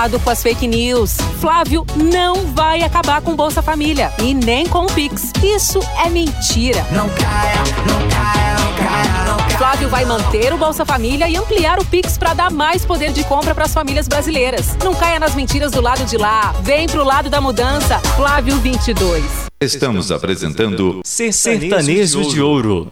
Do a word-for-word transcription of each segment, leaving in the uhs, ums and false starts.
Com as fake news. Flávio não vai acabar com Bolsa Família e nem com o Pix. Isso é mentira. Não caia, não caia, não caia, não caia. Flávio vai manter o Bolsa Família e ampliar o Pix para dar mais poder de compra para as famílias brasileiras. Não caia nas mentiras do lado de lá. Vem pro lado da mudança. Flávio vinte e dois. Estamos apresentando Sertanejos de Ouro.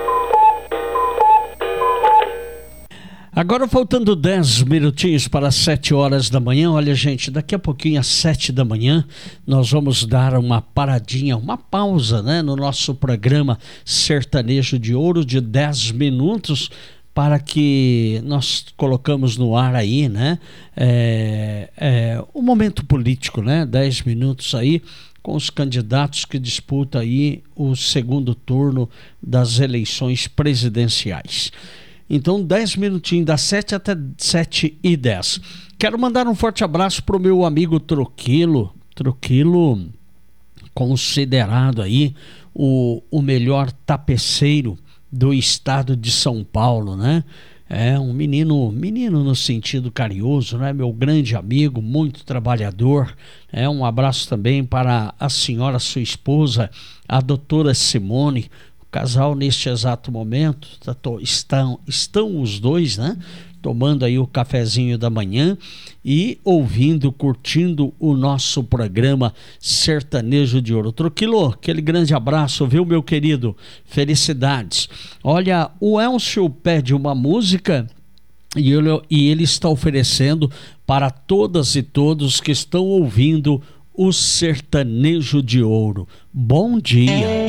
Agora faltando dez minutinhos para as sete horas da manhã. Olha, gente, daqui a pouquinho às sete da manhã nós vamos dar uma paradinha, uma pausa, né, no nosso programa Sertanejo de Ouro de dez minutos, para que nós colocamos no ar aí, né, é, é, o momento político, né, dez minutos aí com os candidatos que disputam aí o segundo turno das eleições presidenciais. Então, dez minutinhos, das sete até sete e dez. Quero mandar um forte abraço para o meu amigo Troquilo. Troquilo, considerado aí o, o melhor tapeceiro do estado de São Paulo, né? É um menino, menino no sentido carinhoso, né? Meu grande amigo, muito trabalhador. É um abraço também para a senhora, sua esposa, a doutora Simone. Casal neste exato momento, tá, tô, estão, estão os dois, né, tomando aí o cafezinho da manhã e ouvindo, curtindo o nosso programa Sertanejo de Ouro. Troquilo, aquele grande abraço, viu, meu querido? Felicidades. Olha, o Elcio pede uma música e ele, e ele está oferecendo para todas e todos que estão ouvindo o Sertanejo de Ouro. Bom dia.